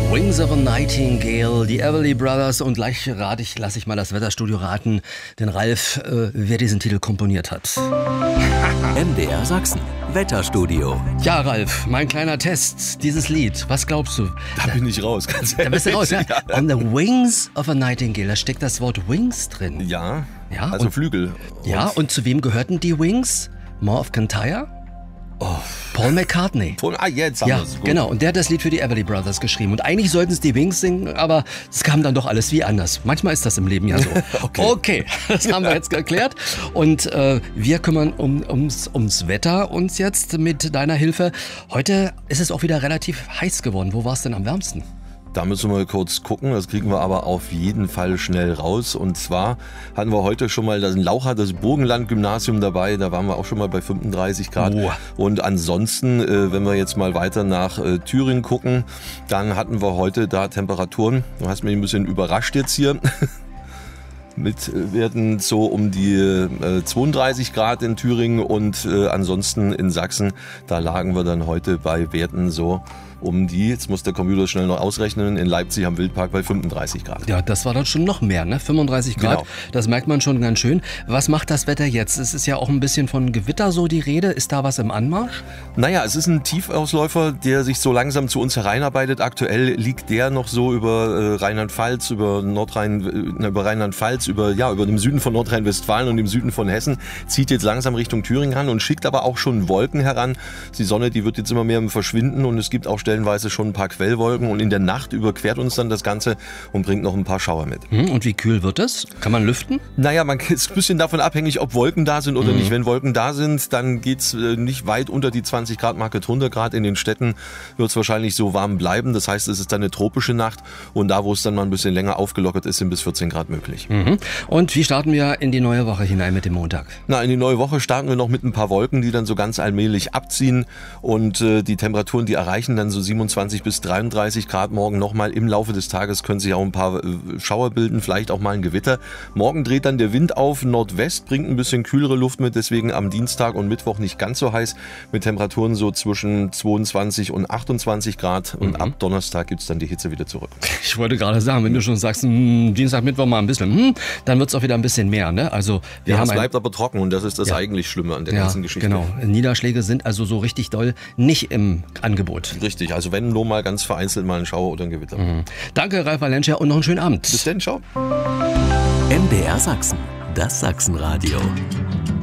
Wings of a Nightingale, die Everly Brothers, und gleich lasse ich mal das Wetterstudio raten, den Ralf, wer diesen Titel komponiert hat. MDR Sachsen, Wetterstudio. Ja, Ralf, mein kleiner Test, dieses Lied, was glaubst du? Da bin ich raus, ganz ehrlich. Da bist du raus, ja? Ja. On the Wings of a Nightingale, da steckt das Wort Wings drin. Ja, Ja, also und- Flügel. Ja, und zu wem gehörten die Wings? More of Kintyre? Paul McCartney. Jetzt haben Ja, wir's. Gut. genau. Und der hat das Lied für die Everly Brothers geschrieben. Und eigentlich sollten es die Wings singen, aber es kam dann doch alles wie anders. Manchmal ist das im Leben ja so. Okay, das haben wir jetzt geklärt. Und wir kümmern ums Wetter uns jetzt mit deiner Hilfe. Heute ist es auch wieder relativ heiß geworden. Wo war es denn am wärmsten? Da müssen wir kurz gucken, das kriegen wir aber auf jeden Fall schnell raus. Und zwar hatten wir heute schon mal das Laucha, das Burgenland-Gymnasium dabei, da waren wir auch schon mal bei 35 Grad. Oh. Und ansonsten, wenn wir jetzt mal weiter nach Thüringen gucken, dann hatten wir heute da Temperaturen. Du hast mich ein bisschen überrascht jetzt hier. Mit Werten so um die 32 Grad in Thüringen und ansonsten in Sachsen, da lagen wir dann heute bei Werten so um die, jetzt muss der Computer schnell noch ausrechnen, in Leipzig am Wildpark bei 35 Grad. Ja, das war dann schon noch mehr, ne? 35 Grad, Genau. Das merkt man schon ganz schön. Was macht das Wetter jetzt? Es ist ja auch ein bisschen von Gewitter so die Rede. Ist da was im Anmarsch? Naja, es ist ein Tiefausläufer, der sich so langsam zu uns hereinarbeitet. Aktuell liegt der noch so über Rheinland-Pfalz, über Rheinland-Pfalz, über dem Süden von Nordrhein-Westfalen und dem Süden von Hessen, zieht jetzt langsam Richtung Thüringen an und schickt aber auch schon Wolken heran. Die Sonne, die wird jetzt immer mehr im Verschwinden und es gibt auch stellenweise schon ein paar Quellwolken und in der Nacht überquert uns dann das Ganze und bringt noch ein paar Schauer mit. Und wie kühl wird es? Kann man lüften? Naja, man ist ein bisschen davon abhängig, ob Wolken da sind oder nicht. Wenn Wolken da sind, dann geht's nicht weit unter die 20 Grad Marke drunter. Gerade in den Städten wird es wahrscheinlich so warm bleiben. Das heißt, es ist dann eine tropische Nacht und da, wo es dann mal ein bisschen länger aufgelockert ist, sind bis 14 Grad möglich. Und wie starten wir in die neue Woche hinein mit dem Montag? Na, in die neue Woche starten wir noch mit ein paar Wolken, die dann so ganz allmählich abziehen und die Temperaturen, die erreichen dann so 27 bis 33 Grad morgen nochmal. Im Laufe des Tages können sich auch ein paar Schauer bilden, vielleicht auch mal ein Gewitter. Morgen dreht dann der Wind auf Nordwest, bringt ein bisschen kühlere Luft mit, deswegen am Dienstag und Mittwoch nicht ganz so heiß, mit Temperaturen so zwischen 22 und 28 Grad und ab Donnerstag gibt es dann die Hitze wieder zurück. Ich wollte gerade sagen, wenn du schon sagst, Dienstag, Mittwoch mal ein bisschen, dann wird es auch wieder ein bisschen mehr, ne? Also wir Ja, haben es bleibt aber trocken und das ist das eigentlich Schlimme an der ganzen Geschichte. Genau. Niederschläge sind also so richtig doll nicht im Angebot. Richtig, also wenn nur mal ganz vereinzelt mal ein Schauer oder ein Gewitter. Danke, Ralf Valencia, und noch einen schönen Abend. Bis dann, ciao. MDR Sachsen, das Sachsenradio.